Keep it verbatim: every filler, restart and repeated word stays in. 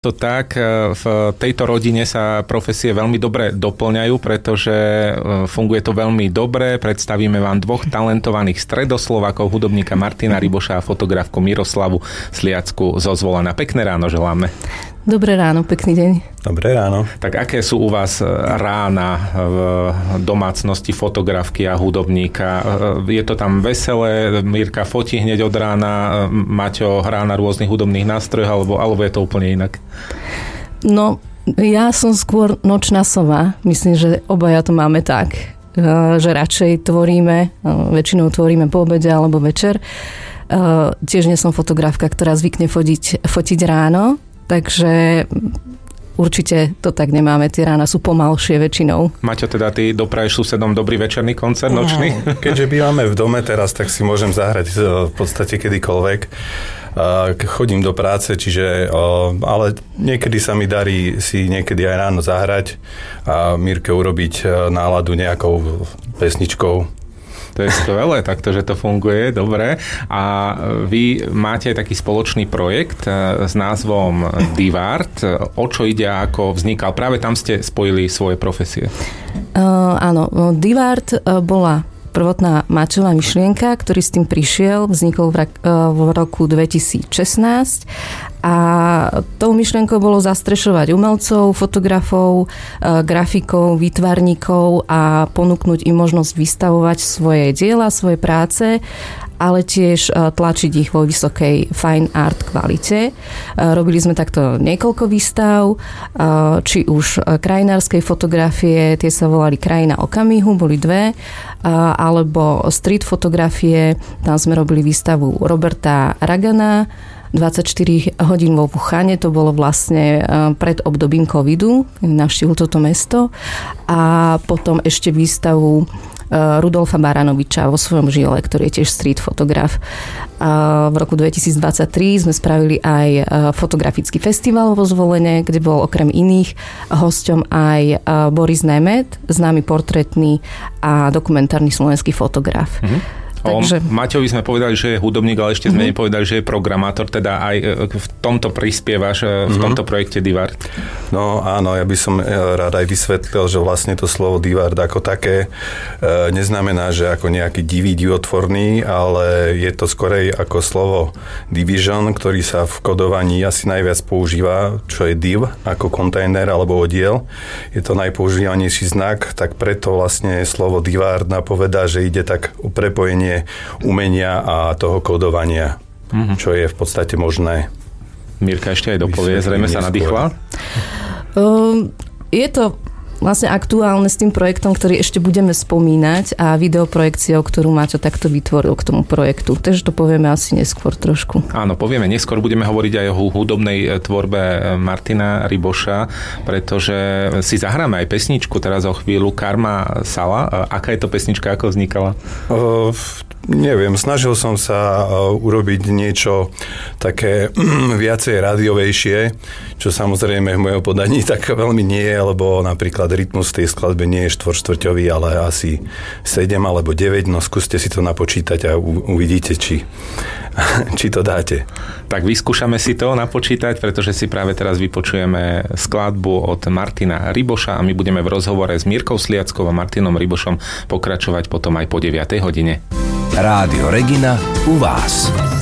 To tak, v tejto rodine sa profesie veľmi dobre doplňajú, pretože funguje to veľmi dobre. Predstavíme vám dvoch talentovaných stredoslovákov, hudobníka Martina Ryboša a fotografku Miroslavu Sliacku zo Zvolena. Pekné ráno želáme. Dobré ráno, pekný deň. Dobré ráno. Tak aké sú u vás rána v domácnosti fotografky a hudobníka? Je to tam veselé? Mirka fotí hneď od rána, Maťo hrá na rôznych hudobných nástrojoch, alebo, alebo je to úplne inak? No, ja som skôr nočná sova. Myslím, že obaja to máme tak, že radšej tvoríme, väčšinou tvoríme po obede alebo večer. Tiež nie som fotografka, ktorá zvykne fotiť, fotiť ráno, takže určite to tak nemáme. Tie rána sú pomalšie väčšinou. Maťo, teda ty dopraješ susedom dobrý večerný koncert nočný? No, keďže bývame v dome teraz, tak si môžem zahrať v podstate kedykoľvek. Chodím do práce, čiže, ale niekedy sa mi darí si niekedy aj ráno zahrať a Mirke urobiť náladu nejakou pesničkou. To je skvelé, takto, že to funguje, dobre. A vy máte taký spoločný projekt s názvom Divart. O čo ide a ako vznikal? Práve tam ste spojili svoje profesie. Uh, áno, Divart bola prvotná Maťová myšlienka, ktorý s tým prišiel, vznikol v, v roku dvetisícšestnásť a tou myšlienkou bolo zastrešovať umelcov, fotografov, grafikov, výtvarníkov a ponúknuť im možnosť vystavovať svoje diela, svoje práce, ale tiež tlačiť ich vo vysokej fine art kvalite. Robili sme takto niekoľko výstav, či už krajinárskej fotografie, tie sa volali Krajina okamihu, boli dve, alebo street fotografie, tam sme robili výstavu Roberta Ragana, dvadsaťštyri hodín vo Wuhane, to bolo vlastne pred obdobím covidu, navštívil toto mesto, a potom ešte výstavu Rudolfa Baranoviča vo svojom žile, ktorý je tiež street fotograf. V roku dvetisícdvadsaťtri sme spravili aj fotografický festival vo Zvolene, kde bol okrem iných hosťom aj Boris Nemet, známy portrétny a dokumentárny slovenský fotograf. Mm-hmm. Takže... O Maťovi sme povedali, že je hudobník, ale ešte sme mm-hmm. nepovedali, že je programátor, teda aj v tomto prispievaš, v tomto mm-hmm. projekte Divart. No áno, ja by som rád aj vysvetlil, že vlastne to slovo Divart ako také e, neznamená, že ako nejaký divý, divotvorný, ale je to skorej ako slovo division, ktorý sa v kodovaní asi najviac používa, čo je div, ako kontajner alebo oddiel. Je to najpoužívanejší znak, tak preto vlastne slovo Divart napovedá, že ide tak o prepojenie umenia a toho kódovania, mm-hmm. čo je v podstate možné. Mirka ešte aj dopovie, zrejme sa nadýchla. Um, je to vlastne aktuálne s tým projektom, ktorý ešte budeme spomínať, a videoprojekciou, ktorú Maťo takto vytvoril k tomu projektu. Takže to povieme asi neskôr trošku. Áno, povieme neskôr. Budeme hovoriť aj o hudobnej tvorbe Martina Ryboša, pretože si zahráme aj pesničku teraz o chvíľu, Karma Sala. Aká je to pesnička, ako vznikala? Uh, neviem, snažil som sa urobiť niečo také viacej rádiovejšie, čo samozrejme v mojom podaní tak veľmi nie je, lebo napríklad rytmus tej skladbe nie je štvorštvrťový, ale asi sedem alebo deväť, no skúste si to napočítať a uvidíte, či, či to dáte. Tak vyskúšame si to napočítať, pretože si práve teraz vypočujeme skladbu od Martina Ryboša a my budeme v rozhovore s Mirkou Sliackou a Martinom Rybošom pokračovať potom aj po deviatej hodine. Rádio Regina u vás.